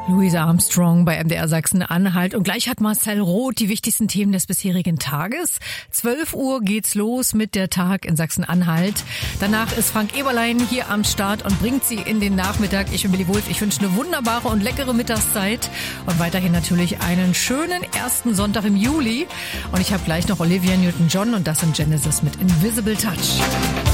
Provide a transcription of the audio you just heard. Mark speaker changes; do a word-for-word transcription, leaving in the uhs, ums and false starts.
Speaker 1: Louise Armstrong bei M D R Sachsen-Anhalt. Und gleich hat Marcel Roth die wichtigsten Themen des bisherigen Tages. zwölf Uhr geht's los mit der Tag in Sachsen-Anhalt. Danach ist Frank Eberlein hier am Start und bringt Sie in den Nachmittag. Ich bin Willi Wulff. Ich wünsche eine wunderbare und leckere Mittagszeit. Und weiterhin natürlich einen schönen ersten Sonntag im Juli. Und ich habe gleich noch Olivia Newton-John und das in Genesis mit Invisible Touch.